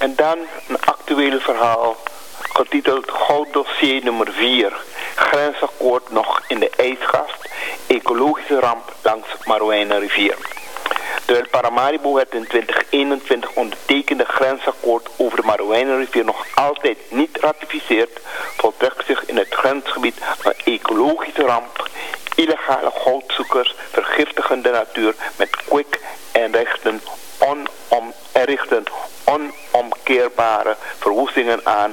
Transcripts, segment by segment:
En dan een actueel verhaal getiteld Gouddossier nummer 4. Grensakkoord nog in de ijskast. Ecologische ramp langs Marouwijnenrivier. Terwijl Paramaribo het in 2021 ondertekende grensakkoord over de Marouwijnenrivier nog altijd niet ratificeert, voltrekt zich in het grensgebied een ecologische ramp. Illegale goudzoekers vergiftigen de natuur met kwik en richten onomkeerbare verwoestingen aan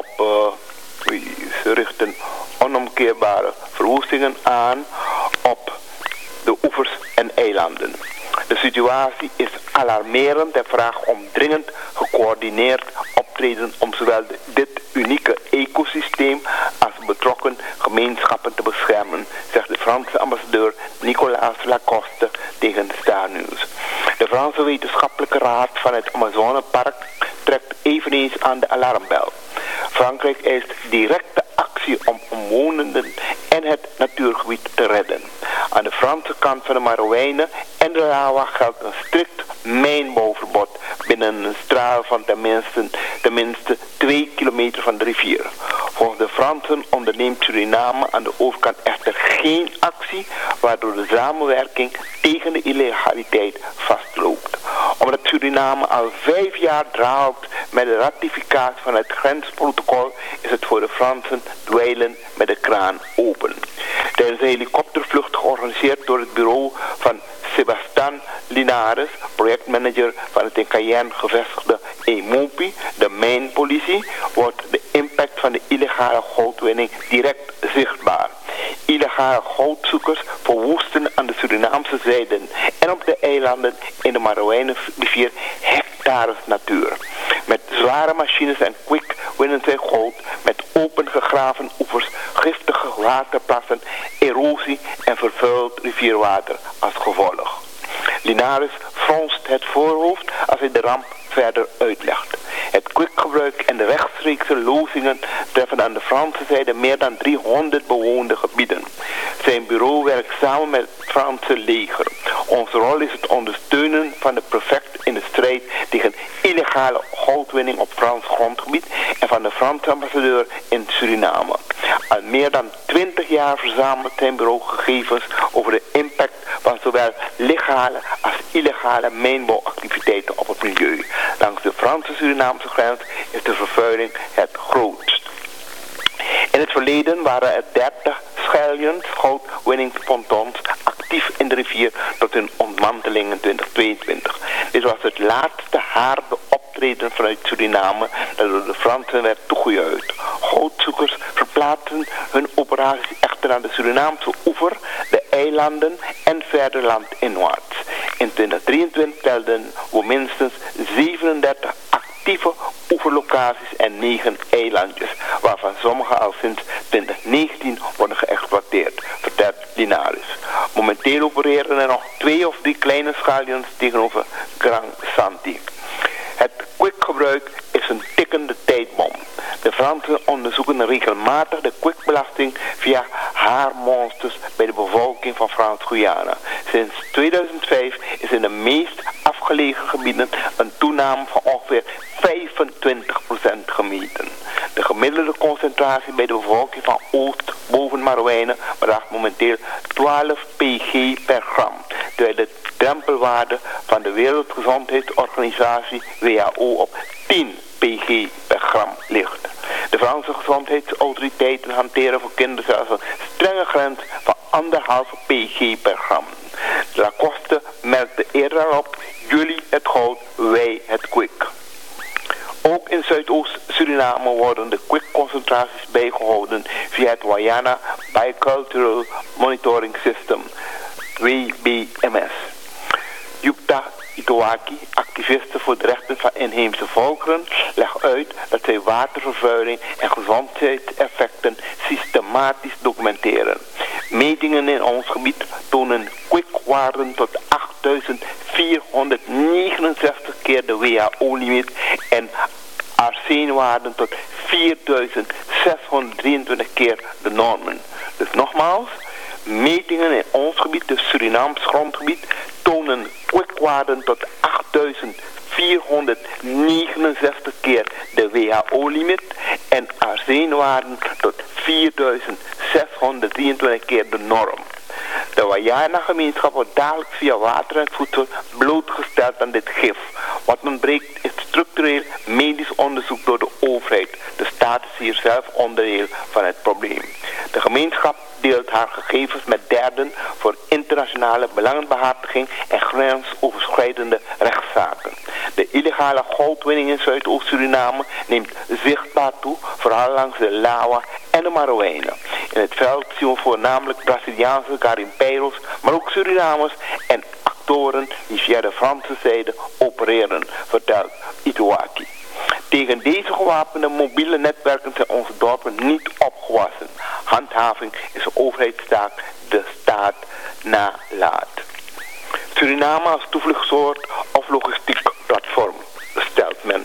op de oevers en eilanden. De situatie is alarmerend en vraagt om dringend gecoördineerd optreden om zowel dit unieke ecosysteem als betrokken gemeenschappen te beschermen, zegt de Franse ambassadeur Nicolas Lacoste tegen Star News. De Franse wetenschappelijke raad van het Amazonepark trekt eveneens aan de alarmbel. Frankrijk eist directe actie om omwonenden en het natuurgebied te redden. Aan de Franse kant van de Marouwijnen en de Rawa geldt een strikt mijnbouwverbod binnen een straal van tenminste 2 kilometer van de rivier. Volgens de Fransen onderneemt Suriname aan de overkant echter geen actie, waardoor de samenwerking tegen de illegaliteit vastloopt. Omdat Suriname al 5 jaar draalt met de ratificatie van het grensprotocol, is het voor de Fransen dweilen met de kraan open. Tijdens een helikoptervlucht georganiseerd door het bureau van Sébastien Linares, projectmanager van het in Cayenne gevestigde EMOPI, de mijnpolitie, wordt de impact van de illegale goudwinning direct zichtbaar. Illegale goudzoekers verwoesten aan de Surinaamse zijde en op de eilanden in de Marouwijnenrivier hectares natuur. Met zware machines en kwik winnen zij goud met opengegraven oevers, giftige waterplassen, erosie en vervuild rivierwater als gevolg. Linares fronst het voorhoofd als hij de ramp verder uitlegt. Het kwikgebruik en de rechtstreekse lozingen treffen aan de Franse zijde meer dan 300 bewoonde gebieden. Zijn bureau werkt samen met het Franse leger. Onze rol is het ondersteunen van de prefect in de strijd tegen illegale goudwinning op Frans grondgebied en van de Franse ambassadeur in Suriname. Al meer dan 20 jaar verzamelt zijn bureau gegevens over de impact van zowel legale als illegale mijnbouwactiviteiten op het milieu. Langs de Franse-Surinaamse grens is de vervuiling het grootst. In het verleden waren er 30 schellions goudwinningspontons actief in de rivier tot hun ontmanteling in 2022. Dit was het laatste harde optreden vanuit Suriname dat door de Fransen werd toegejuicht. Goudzoekers verplaatsen hun operaties echter naar de Surinaamse oever, de eilanden en verder landinwaarts. In 2023 telden we minstens 37 actieve oeverlocaties en 9 eilandjes, waarvan sommige al sinds 2019 worden geëxploiteerd, vertelt Linares. Momenteel opereren er nog 2 of 3 kleine schallions tegenover Grand Santi. Het kwikgebruik is een tikkende tijdbom. De Fransen onderzoeken regelmatig de kwikbelasting via haarmonsters bij de bevolking van Frans-Guyana. Sinds 2005 is in de meest afgelegen gebieden een toename van ongeveer 25% gemeten. De gemiddelde concentratie bij de bevolking van Oost boven Marouwijnen bedraagt momenteel 12 pg per gram, terwijl de drempelwaarde van de Wereldgezondheidsorganisatie WHO op 10 pg per gram ligt. De Franse gezondheidsautoriteiten hanteren voor kinderen zelfs een strenge grens van 1,5 pg per gram. Lacoste merkte eerder al op: jullie het goud, wij het kwik. Ook in Zuidoost-Suriname worden de kwikconcentraties bijgehouden via het Wayana Bicultural Monitoring System, WBMS. Yukta Itowaki, activiste voor de rechten van inheemse volkeren, legt uit dat zij watervervuiling en gezondheidseffecten systematisch documenteren. Metingen in ons gebied tonen kwikwaarden tot 8469 keer de WHO-limiet en arsenwaarden tot 4623 keer de normen. Dus nogmaals, metingen in ons gebied, dus Surinaams grondgebied, tonen kwikwaarden tot 469 keer de WHO-limiet en arsenwaarden tot 4623 keer de norm. De Wayana-gemeenschap wordt dagelijks via water en voedsel blootgesteld aan dit gif. Wat ontbreekt is structureel medisch onderzoek door de overheid. De staat is hier zelf onderdeel van het probleem. De gemeenschap deelt haar gegevens met derden voor internationale belangenbehartiging en grensoverschrijdende rechtszaken. De illegale goudwinning in Zuidoost-Suriname neemt zichtbaar toe, vooral langs de Lawa en de Marowijnen. In het veld zien we voornamelijk Braziliaanse garimpeiros, maar ook Surinamers en actoren die via de Franse zijde opereren, vertelt Ituaki. Tegen deze gewapende mobiele netwerken zijn onze dorpen niet opgewassen. Handhaving is een overheidstaak de staat nalaat. Suriname als toevluchtsoord of logistiek platform, stelt men.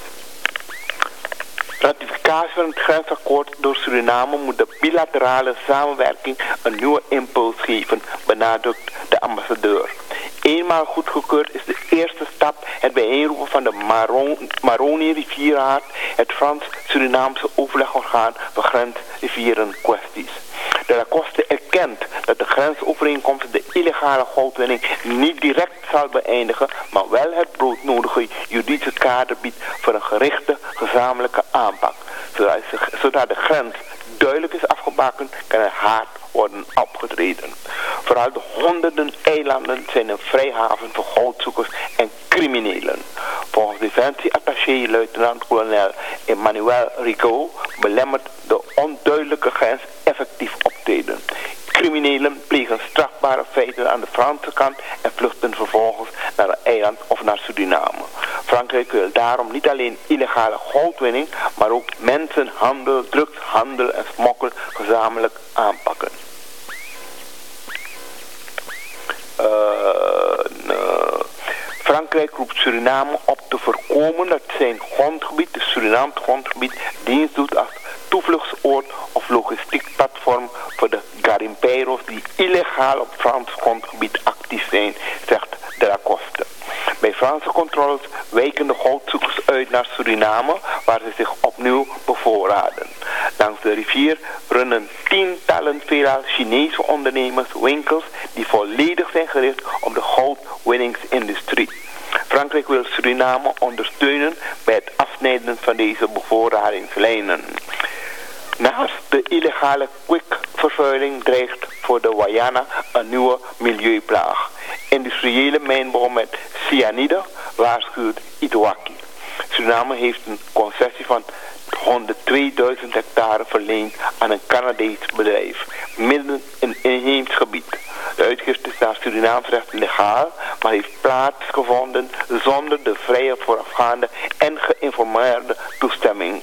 Ratificatie van het grensakkoord door Suriname moet de bilaterale samenwerking een nieuwe impuls geven, benadrukt de ambassadeur. Eenmaal goedgekeurd is de eerste stap het bijeenroepen van de Maroni-rivierraad, het Frans-Surinaamse overlegorgaan voor grensrivierenkwesties. De Lacoste erkent dat de grensovereenkomst de illegale goudwinning niet direct zal beëindigen, maar wel het broodnodige juridische kader biedt voor een gerichte gezamenlijke aanpak. Zodat de grens duidelijk is afgebakken, kan er hard worden opgetreden. Vooral de honderden eilanden zijn een vrijhaven voor goudzoekers en criminelen. Volgens Defensie-attaché luitenant-kolonel Emmanuel Rigaud belemmert de onduidelijke grens effectief optreden. Criminelen plegen strafbare feiten aan de Franse kant en vluchten vervolgens naar een eiland of naar Suriname. Frankrijk wil daarom niet alleen illegale goudwinning, maar ook mensenhandel, drugshandel en smokkel gezamenlijk aanpakken. Frankrijk roept Suriname op te voorkomen dat zijn grondgebied, het Surinaams grondgebied, dienst doet als toevluchtsoord of logistiek platform voor de garimpeiros die illegaal op Frans grondgebied actief zijn, zegt de Lacoste. Bij Franse controles wijken de goudzoekers uit naar Suriname, waar ze zich opnieuw bevoorraden. Langs de rivier runnen tientallen veelal Chinese ondernemers winkels die volledig zijn gericht op de goudwinningsindustrie. Frankrijk wil Suriname ondersteunen bij het afsnijden van deze bevoorradingslijnen. Naast de illegale kwikvervuiling dreigt voor de Wayana een nieuwe milieuplaag. Industriële mijnbouw met cyanide waarschuwt Ituaki. Suriname heeft een concessie van 102.000 hectare verleend aan een Canadees bedrijf, midden in inheems gebied. De uitgifte is naar Surinaams recht legaal, maar heeft plaatsgevonden zonder de vrije voorafgaande en geïnformeerde toestemming,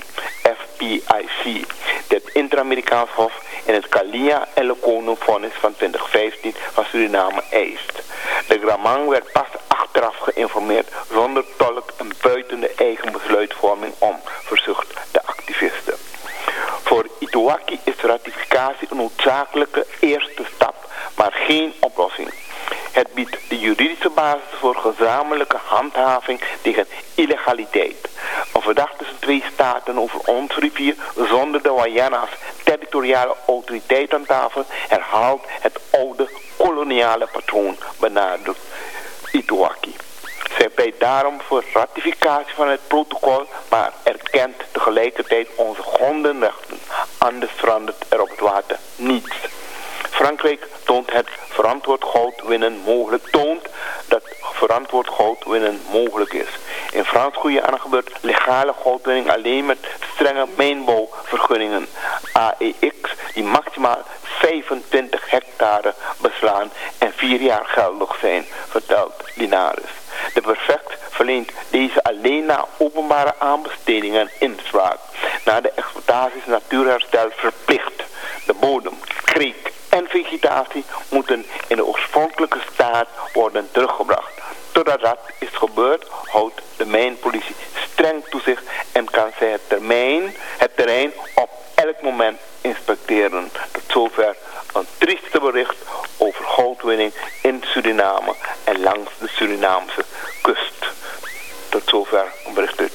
FPIC, dit Inter-Amerikaans Hof in het Kalia en Locono-vonnis van 2015 van Suriname eist. De Gramang werd pas achteraf geïnformeerd zonder tolk en buiten de eigen besluitvorming om, verzucht de activisten. Voor Ituaki is ratificatie een noodzakelijke eerste stap, maar geen oplossing. Het biedt de juridische basis voor gezamenlijke handhaving tegen illegaliteit. Een verdachte tussen twee staten over onze rivier zonder de Wayana's territoriale autoriteit aan tafel herhaalt het oude koloniale patroon, benadrukt Ituaki. Zij pleit daarom voor ratificatie van het protocol, maar erkent tegelijkertijd onze grondenrechten. Anders verandert er op het water niets. Frankrijk toont dat verantwoord goud winnen mogelijk is. In Frans-Guyana gebeurt legale goudwinning alleen met strenge mijnbouwvergunningen, AEX, die maximaal 25 hectare beslaan en 4 jaar geldig zijn, vertelt Linares. De prefect verleent deze alleen na openbare aanbestedingen en inspraak. Na de exploitatie is natuurherstel verplicht. De bodem, kreek en vegetatie moeten in de oorspronkelijke staat worden teruggebracht. Totdat dat is gebeurd, houdt de mijnpolitie streng toezicht en kan zij het terrein op elk moment inspecteren. Tot zover een trieste bericht over goudwinning in Suriname en langs de Surinaamse kust. Tot zover, bericht